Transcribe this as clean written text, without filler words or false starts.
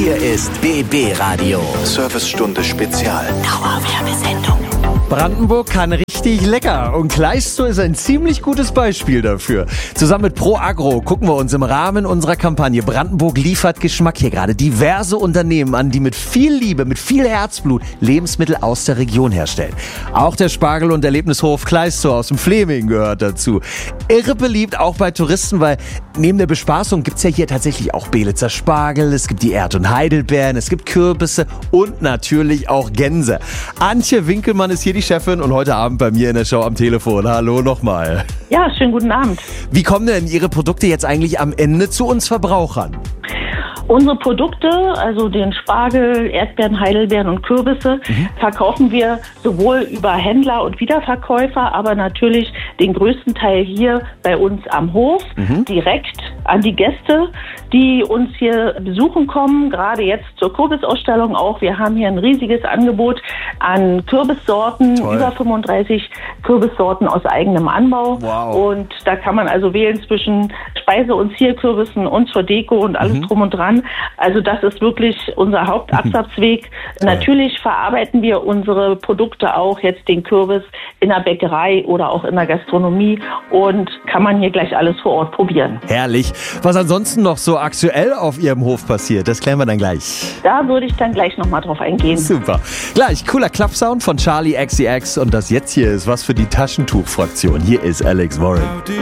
Hier ist BB Radio. Servicestunde Spezial. Dauerwerbesendung. Brandenburg kann richtig lecker und Kleistsow ist ein ziemlich gutes Beispiel dafür. Zusammen mit Pro Agro gucken wir uns im Rahmen unserer Kampagne Brandenburg liefert Geschmack hier gerade diverse Unternehmen an, die mit viel Liebe, mit viel Herzblut Lebensmittel aus der Region herstellen. Auch der Spargel- und Erlebnishof Kleistsow aus dem Fleming gehört dazu. Irre beliebt auch bei Touristen, weil neben der Bespaßung gibt's ja hier tatsächlich auch Belitzer Spargel, es gibt die Erd- und Heidelbeeren, es gibt Kürbisse und natürlich auch Gänse. Antje Winkelmann ist hier die Chefin und heute Abend bei mir in der Show am Telefon. Hallo nochmal. Ja, schönen guten Abend. Wie kommen denn Ihre Produkte jetzt eigentlich am Ende zu uns Verbrauchern? Unsere Produkte, also den Spargel, Erdbeeren, Heidelbeeren und Kürbisse, verkaufen wir sowohl über Händler und Wiederverkäufer, aber natürlich den größten Teil hier bei uns am Hof, direkt an die Gäste, die uns hier besuchen kommen, gerade jetzt zur Kürbisausstellung auch. Wir haben hier ein riesiges Angebot an Kürbissorten, Toll. über 35 Kürbissorten aus eigenem Anbau. Wow. Und da kann man also wählen zwischen Speise- und Zierkürbissen und zur Deko und alles drum und dran. Also das ist wirklich unser Hauptabsatzweg. Natürlich verarbeiten wir unsere Produkte auch, jetzt den Kürbis, in der Bäckerei oder auch in der Gastronomie und kann man hier gleich alles vor Ort probieren. Herrlich. Was ansonsten noch so aktuell auf Ihrem Hof passiert, das klären wir dann gleich. Da würde ich dann gleich nochmal drauf eingehen. Super. Gleich, cooler Klappsound von Charlie XCX und das jetzt hier ist was für die Taschentuchfraktion. Hier ist Alex Warren.